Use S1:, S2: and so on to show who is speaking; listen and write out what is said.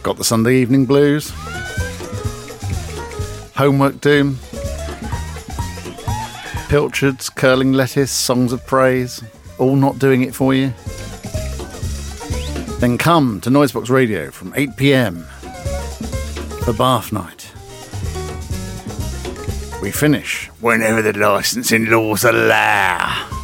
S1: Got the Sunday evening blues? Homework doom? Pilchards, curling lettuce, songs of praise, all not doing it for you? Then come to Noisebox Radio from 8 p.m. for Bath Night. We finish whenever the licensing laws allow.